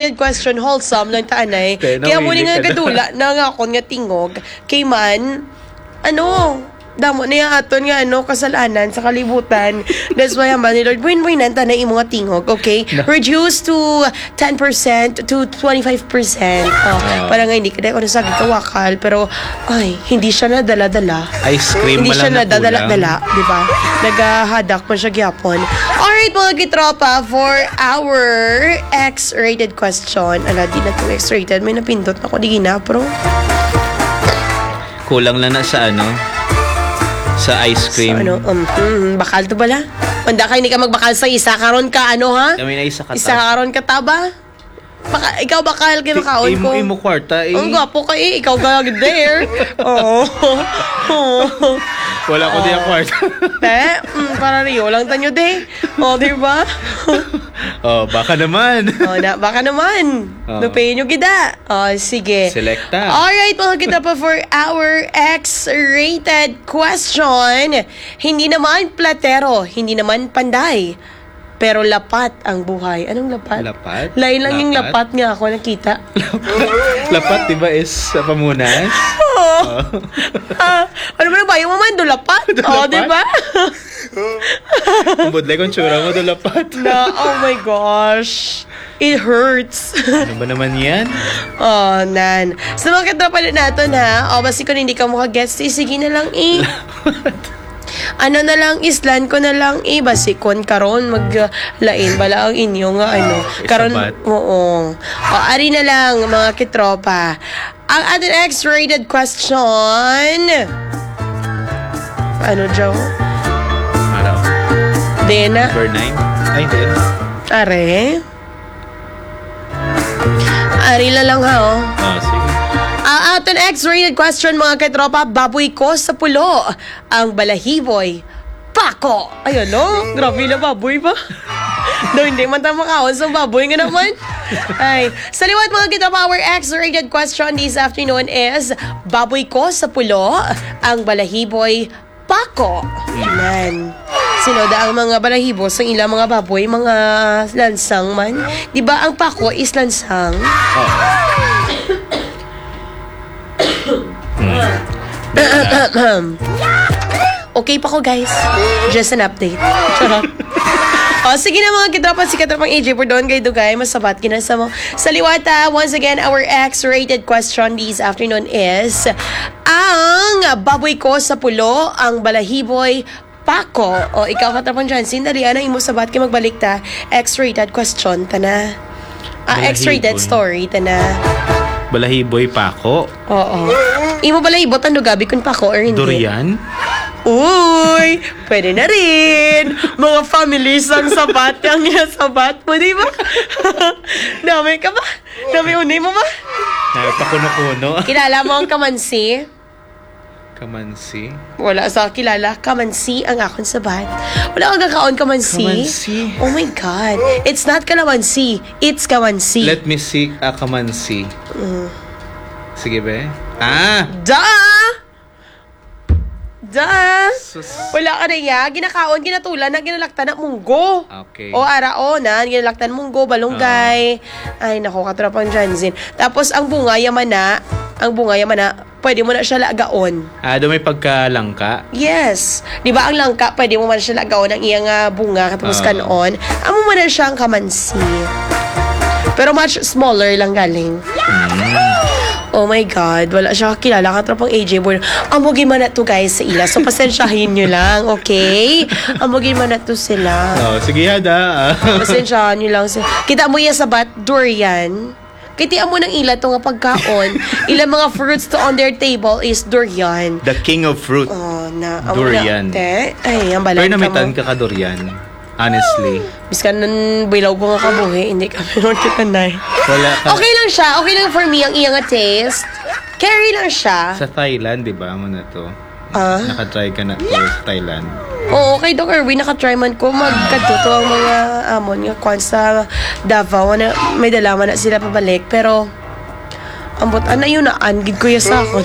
X-rated question, wholesome lang taanay. Kaya mo nga kadula na nga akong nga tingog. Kay man, damo niya aton nga kasalanan sa kalibutan. That's why man ni Lord buin nanta na imo nga tingog, okay? No. Reduce to 10% to 25%. Para nga hindi kada ko sa kawakal pero hindi siya nadala-dala. Ice cream hindi siya nadala-dala, di ba? Nagahadak man siya gyapon. Alright mga kitropa, for our X-rated question. Di na itong X-rated. May napindot ako, di ginapro. Kulang lang na sa ice cream. Bakal to bala? Manda kayo, hindi ka magbakal sa isa. Karon ka, ha? Kami na isa ka. Isa karon ka taba? Ikaw bakal kayo makaon ko. Imo kwarta. Ang gwapo ka ikaw gagawin there. Wala ko di ang kwarta. Para Rio lang tanyo de. Diba? Baka naman. Baka naman. Nupayin nyo gida. Sige. Selecta. Alright, mga kita pa for our X-rated question. Hindi naman platero, hindi naman panday. Pero lapat ang buhay. Anong lapat? Lapat? Lain lang yung lapat nga ako nakita. Lapat, diba, is sa pamunas? Ano ba na ba? Yung maman, do lapat. Diba? Ang budlay kong tsura mo, do lapat. Oh my gosh. It hurts. Ano ba naman yan? Nan. Sa mga katropa natin, ha? Basi kung hindi ka mukha-gets, sige na lang, na lang, islan ko na lang, basikon karon maglain bala ang inyo nga karon oo. Ari na lang mga kitropa. Ang ating X-rated question. Joe? Dena? Number 9? Ay, hindi. Ari na lang sige. Ang ating X-rated question mga katropa, baboy ko sa pulo. Ang balahiboy, pako. Ayun, grabe na baboy ba? Hindi man tayo makaon sa baboy nga naman. Sa liwat mga katropa, our X-rated question this afternoon is, baboy ko sa pulo. Ang balahiboy, pako. Yan. Sinoda ang mga balahibo sa ilang mga baboy, mga lansang man. Diba ang pako is lansang? Okay pa ko guys. Just an update. Sige na mga kitropa, si katropang AJ por doon kayo dugay, masabat kinasa mo. Sa liwata, once again, our X-rated question this afternoon is, ang baboy ko sa pulo, ang balahiboy, pako. Ikaw katropang dyan, sindali, imo sabat kayo magbalik ta. X-rated question, tana. X-rated story, tana. Balahiboy, pako? Oo. Imo balahibot ang gabi kung pako or hindi? Durian? Uy, pwede na rin. Mga families ang sabat. Ang sabat mo, di ba? Dami ka ba? Dami unay mo ba? Pakuno-kuno. Kilala mo ang kamansi? Kamansi? Wala sa kilala. Kamansi ang akong sabat. Wala kang kakaon kamansi? Kamansi? Oh my God. It's not kalamansi. It's kamansi. Let me see a kamansi. Sige ba? Wala ka na ginakaon, ginatulan na ginalaktan na munggo. Okay. Araon ginalaktan munggo, balunggay. Ay nako, katrapang Janzin. Tapos ang bunga yaman na, pwede mo na siya lagaon. May pagkalangka? Yes. Di ba ang langka, pwede mo man siya lagaon ang iyang bunga katapos kanon. Amo mo na siya ang kamansi. Pero much smaller lang galing. Oh my God, wala siya kakilala ka tropang AJ Boy. Amugin man na to guys sa ila. So pasensyahin nyo lang, okay? Amugin man na to sila. Sige hada. Pasensyahan nyo lang sila. Kita mo yan sa durian. Kitian mo ng ila to nga pagkaon. Ilang mga fruits to on their table is durian. The king of fruit. Durian. Ay, ang balang pero namitan ka durian. Honestly. Biskan ng bilaw ko nga kabuhi, hindi kami nung kitanay. Wala ka. Okay lang siya. Okay lang for me ang iyang taste. Carry lang siya. Sa Thailand, di ba? Mo na to. Nakatry ka na to sa Thailand. Oo, kay Doc Erwin, nakatry man ko magkatuto ang mga amon nga kwan sa Davao. May dalaman na sila pabalik. Pero, ambot, yun na, angid ko yung sa ako.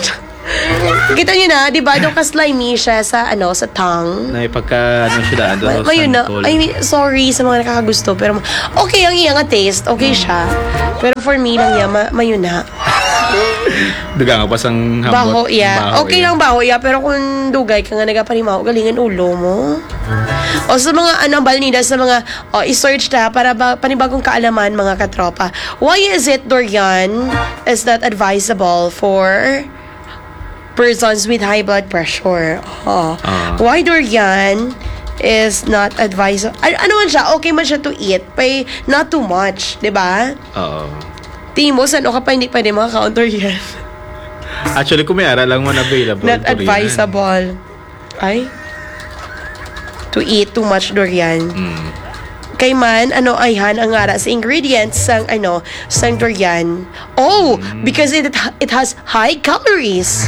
Kita nyo na, di ba? Doon ka slimy siya sa, sa tongue. Na pagka, siya doon, Mayo na. I mean, sorry sa mga nakakagusto. Pero, okay ang iyang taste. Okay siya. Pero for me lang yan, mayo na. Duga nga, pasang hamot. Baho, yeah. Okay lang baho, yeah. Pero kung dugay ka nga nagapanimaw, galingan ulo mo. O sa mga, balnida, sa mga, i-search na para panibagong kaalaman, mga katropa. Why is it, Dorian, is not advisable for persons with high blood pressure? Why, Dorian, is not advisable? Ano man siya? Okay man siya to eat, but not too much, di ba? Oo. Tingin mo, saan ka pa hindi pwede maka-counter yan? Actually, kung may ara lang man available. Not advisable. Ay? To eat too much durian. Kay man, ayhan ang ara sa ingredients sang, sang durian. Oh, because it has high calories.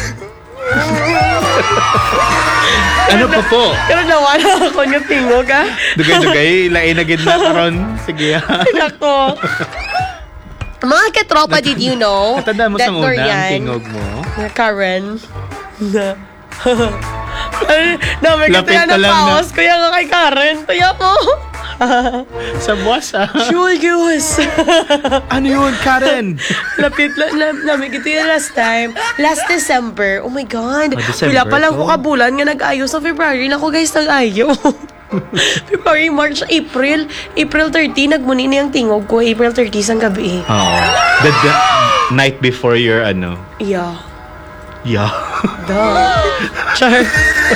Ano pa po? Pero nawala ako yung tingog, ha? Dugay-dugay, lain na gid na karon. Sige, ha? Nako. Mga katropa, did you know Natanda mo that sa unang durian, tingog mo? Karen, may Lapit katuya ka na lang na. paos. Kaya nga kay Karen, tuya mo. Sa buwas, ha? Julius. Ano yun, Karen? Lapit namin ito yung last time. Last December. Oh my God. December Wala pa lang to. ko kabulan nga nag-ayos sa February. Naku guys, nag-ayo. February, March, April. April 30, nagmuni na yung tingog ko. April 30 sang gabi. The night before your, Yeah. Yeah. Duh. Char.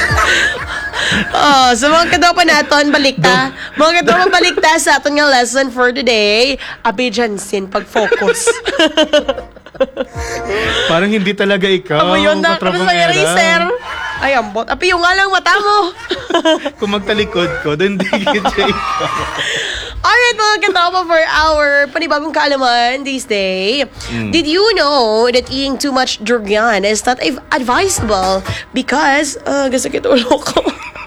Sa mga katropa naton, balikta. Mga katropa, balikta sa aton nga lesson for today. Abi Jansen, pag-focus. Parang hindi talaga ikaw. Amo yun na, katrabang sa era. eraser. Ay, ambot. Api, yung nga lang mata mo. Kung magtalikod ko, doon di siya ikaw. Alright, mga katropa, for our panibagong kaalaman this day. Did you know that eating too much durian is not advisable because, gasakit ulo ko.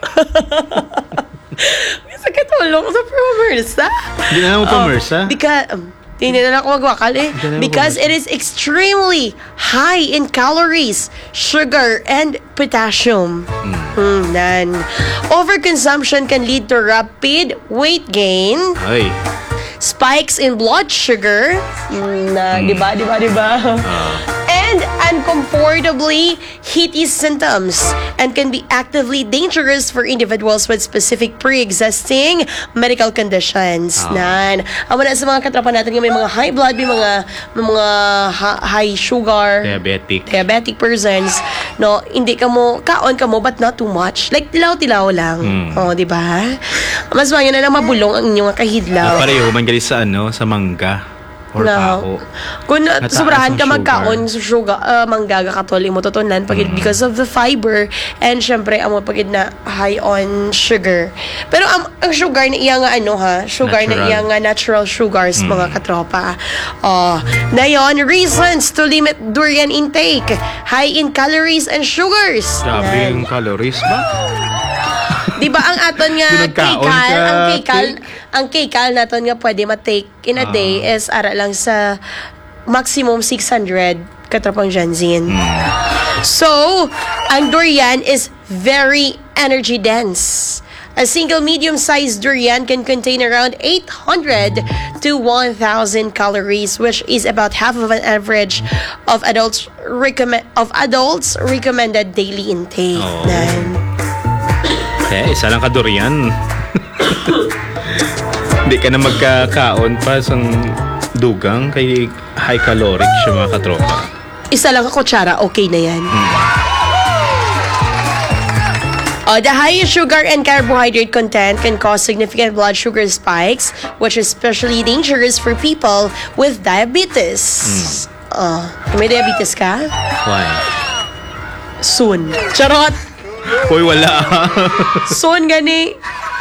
Gasakit ulo ko sa Promersa. Hindi na mo pa, Mersa? Because, hindi na ako magwakal eh. Because it is extremely high in calories, sugar, and potassium. Overconsumption can lead to rapid weight gain, Ay. spikes in blood sugar, diba? And uncomfortably heaty symptoms, and can be actively dangerous for individuals with specific pre-existing medical conditions. Amo na sa mga katropa natin may mga high blood, may mga high sugar, diabetic persons, no, hindi ka mo kaon ka mo but not too much. Like tilaw-tilaw lang. Di ba? Mas mayo na lang mabulong ang inyong kahidlaw. Pareho man gali sa sa mangga. Or pako. Kung Mataas sobrahan ang ka sugar. magkaon sa sugar, manggaga katol mo tutunan pagid because of the fiber and syempre amo pagid na high on sugar. Pero ang sugar na iya nga sugar na iya nga natural sugars mga katropa. Dayon reasons to limit durian intake, high in calories and sugars. Grabe yung calories ba? Di ba ang aton nga Nagkaon ang kekal naton nga pwede ma-take in a day is ara lang sa maximum 600 katropang Janzin. So, ang durian is very energy dense. A single medium-sized durian can contain around 800 to 1,000 calories, which is about half of an average of adults recommended daily intake. Kaya isa lang ka durian. Hindi ka na magkakaon pa sa dugang kay high caloric siya mga katropa. Isa lang ka kutsara, okay na yan. The high sugar and carbohydrate content can cause significant blood sugar spikes, which is especially dangerous for people with diabetes. May diabetes ka? Why? Soon. Charot! Hoy, wala. Soon gani.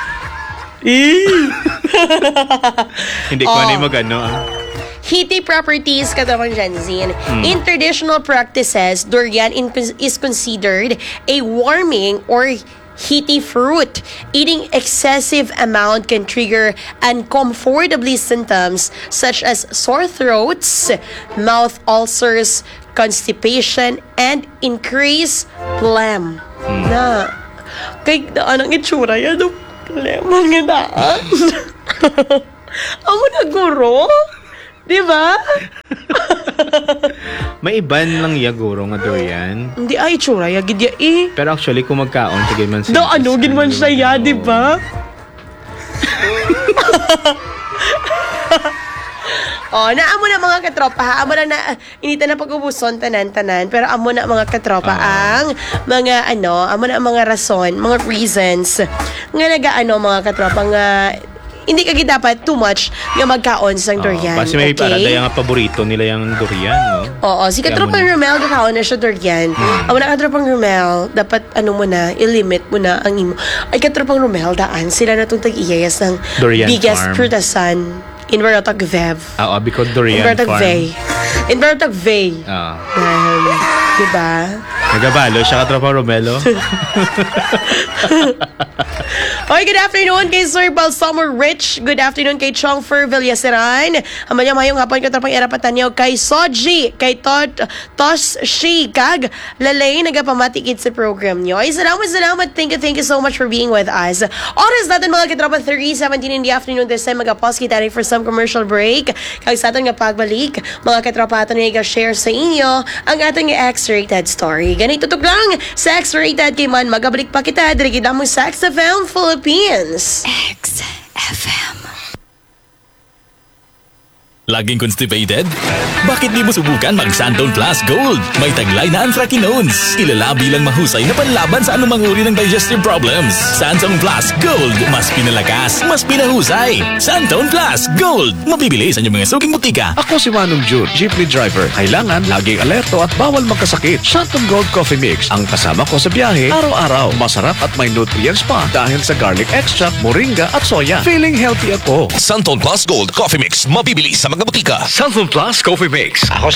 Hindi ko na mag-ano. Heaty properties, katamang Janzin. In traditional practices, durian is considered a warming or heaty fruit. Eating excessive amount can trigger uncomfortably symptoms such as sore throats, mouth ulcers, constipation, and increase phlegm. Na, kay anong itsura yan? Phlegm, nga daan. Amo na guro? Di ba? May iban lang yaguro nga durian. Hindi ay itsura, yagid ya eh. Pero actually, kung magkaon, sige man Do ano, ginman siya ya, di ba? Oh, naamo na mga katropa ha. Amo na inita na pag-ubuson tanan-tanan, pero amo na mga katropa ang mga amo na ang mga rason, mga reasons nga nagaano mga katropa nga hindi ka dapat too much nga magkaon sang durian. Kasi may para daya nga paborito nila yung durian, no? Oo, si katropang Romel kakaon na siya durian. Amo na katropang Romel, dapat mo na, i-limit mo na ang imo. Ay katropang Romel, daan sila na itong tag-iyayas ng Durian biggest farm. prutasan in Baratag Vev. Oo, because durian In Baratag farm. Vey. In Baratag Vey. Diba? Nagabalo siya katropa Romelo. Okay, good afternoon kay Sir Balsamo Rich. Good afternoon kay Chongfer Villaseran. Amanya mayong hapon ko tapang erapatan niyo kay Soji, kay Tosh Shi, kag Lalay, nagapamatikit sa program niyo. Ay, salamat. Thank you so much for being with us. Oras natin mga katropa, 3:17 in the afternoon this time. Mag-pause kita rin for some commercial break. Kag sa aton nga pagbalik, mga katropa aton nga share sa inyo ang ating X-rated story. Ganito tuk lang sa X-rated kay man magabalik pa kita diri kita mo sa XFM Philippines. XFM. Laging constipated? Bakit di mo subukan mag Santon Plus Gold? May taglay na anthracinones. Kilala bilang mahusay na panlaban sa anumang uri ng digestive problems. Santon Plus Gold. Mas pinalakas, mas pinahusay. Santon Plus Gold. Mabibili sa inyong mga suking butika. Ako si Manong June, jeepney driver. Kailangan laging alerto at bawal magkasakit. Santon Gold Coffee Mix ang kasama ko sa biyahe araw-araw. Masarap at may nutrients pa dahil sa garlic extract, moringa at soya. Feeling healthy ako. Santon Plus Gold Coffee Mix. Mabibili sa mga butika. Santon Plus Coffee Mix. Ako